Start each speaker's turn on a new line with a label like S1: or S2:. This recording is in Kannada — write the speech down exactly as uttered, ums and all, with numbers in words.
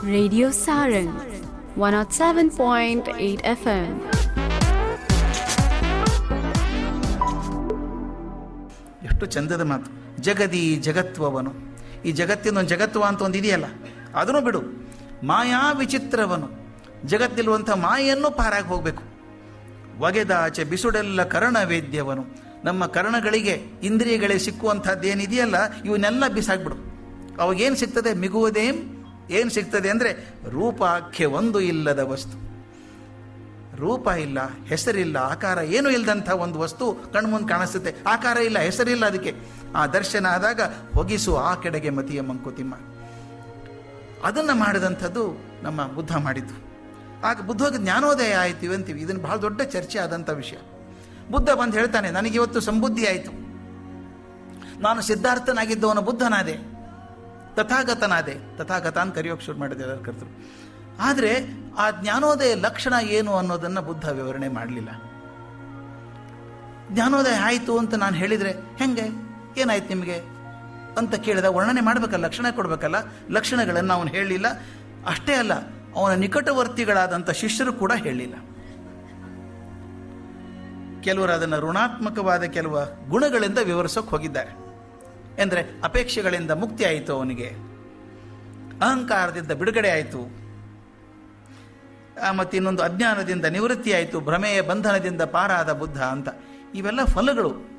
S1: Radio Sarang one oh seven point eight F M.
S2: ಎಷ್ಟು ಚಂದದ ಮಾತು. ಜಗದಿ ಜಗತ್ವವನು, ಈ ಜಗತ್ತಿನೊಂದು ಜಗತ್ವ ಅಂತ ಒಂದು ಇದೆಯಲ್ಲ, ಅದನ್ನು ಬಿಡು. ಮಾಯಾ ವಿಚಿತ್ರವನು, ಜಗತ್ತಿರುವಂಥ ಮಾಯನ್ನು ಪಾರಾಗಿ ಹೋಗಬೇಕು. ಒಗೆದಾಚೆ ಬಿಸುಡೆಲ್ಲ ಕರ್ಣವೇದ್ಯವನು, ನಮ್ಮ ಕರ್ಣಗಳಿಗೆ ಇಂದ್ರಿಯಗಳಿಗೆ ಸಿಕ್ಕುವಂಥದ್ದೇನಿದೆಯಲ್ಲ ಇವನ್ನೆಲ್ಲ ಬಿಸಾಕ್ಬಿಡು. ಅವಾಗೇನು ಸಿಗ್ತದೆ? ಮಿಗುವುದೇಂ ಏನು ಸಿಗ್ತದೆ ಅಂದರೆ ರೂಪಾಖ್ಯ ಒಂದು ಇಲ್ಲದ ವಸ್ತು. ರೂಪ ಇಲ್ಲ, ಹೆಸರಿಲ್ಲ, ಆಕಾರ ಏನೂ ಇಲ್ಲದಂಥ ಒಂದು ವಸ್ತು ಕಣ್ಮುಂದೆ ಕಾಣಿಸುತ್ತೆ. ಆಕಾರ ಇಲ್ಲ, ಹೆಸರಿಲ್ಲ, ಅದಕ್ಕೆ ಆ ದರ್ಶನ ಆದಾಗ ಹೊಗಿಸು ಆ ಕೆಡೆಗೆ ಮತಿಯ ಮಂಕುತಿಮ್ಮ. ಅದನ್ನು ಮಾಡಿದಂಥದ್ದು ನಮ್ಮ ಬುದ್ಧ ಮಾಡಿದ್ದು. ಆಗ ಬುದ್ಧಗೆ ಜ್ಞಾನೋದಯ ಆಯ್ತೀವಿ ಅಂತೀವಿ. ಇದನ್ನು ಬಹಳ ದೊಡ್ಡ ಚರ್ಚೆ ಆದಂಥ ವಿಷಯ. ಬುದ್ಧ ಬಂದು ಹೇಳ್ತಾನೆ, ನನಗಿವತ್ತು ಸಂಬುದ್ಧಿ ಆಯಿತು, ನಾನು ಸಿದ್ಧಾರ್ಥನಾಗಿದ್ದವನು ಬುದ್ಧನಾದೆ, ತಥಾಗತನಾದೆ. ತಥಾಗತ ಅಂತ ಕರೆಯೋಕೆ ಶುರು ಮಾಡಿದೆ ಎಲ್ಲರೂ ಕರ್ತರು. ಆದರೆ ಆ ಜ್ಞಾನೋದಯ ಲಕ್ಷಣ ಏನು ಅನ್ನೋದನ್ನು ಬುದ್ಧ ವಿವರಣೆ ಮಾಡಲಿಲ್ಲ. ಜ್ಞಾನೋದಯ ಆಯಿತು ಅಂತ ನಾನು ಹೇಳಿದರೆ ಹೆಂಗೆ, ಏನಾಯ್ತು ನಿಮಗೆ ಅಂತ ಕೇಳಿದ ವರ್ಣನೆ ಮಾಡಬೇಕಲ್ಲ, ಲಕ್ಷಣ ಕೊಡಬೇಕಲ್ಲ. ಲಕ್ಷಣಗಳನ್ನು ಅವನು ಹೇಳಲಿಲ್ಲ. ಅಷ್ಟೇ ಅಲ್ಲ, ಅವನ ನಿಕಟವರ್ತಿಗಳಾದಂಥ ಶಿಷ್ಯರು ಕೂಡ ಹೇಳಲಿಲ್ಲ. ಕೆಲವರು ಅದನ್ನು ಋಣಾತ್ಮಕವಾದ ಕೆಲವು ಗುಣಗಳಿಂದ ವಿವರಿಸೋಕೆ ಹೋಗಿದ್ದಾರೆ. ಅಂದರೆ ಅಪೇಕ್ಷೆಗಳಿಂದ ಮುಕ್ತಿ ಆಯಿತು, ಅವನಿಗೆ ಅಹಂಕಾರದಿಂದ ಬಿಡುಗಡೆ ಆಯಿತು, ಮತ್ತು ಇನ್ನೊಂದು ಅಜ್ಞಾನದಿಂದ ನಿವೃತ್ತಿ ಆಯಿತು, ಭ್ರಮೆಯ ಬಂಧನದಿಂದ ಪಾರಾದ ಬುದ್ಧ ಅಂತ. ಇವೆಲ್ಲ ಫಲಗಳು.